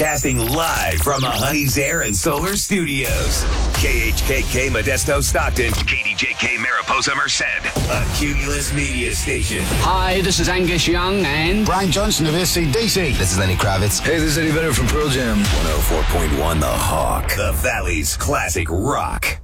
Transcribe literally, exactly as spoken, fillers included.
Broadcasting live from the Honey's Air and Solar Studios. K H K K Modesto Stockton. K D J K Mariposa Merced. A Cumulus Media Station. Hi, this is Angus Young and Brian Johnson of A C D C. This is Lenny Kravitz. Hey, this is Eddie Vedder from Pearl Jam. one oh four point one The Hawk. The Valley's classic rock.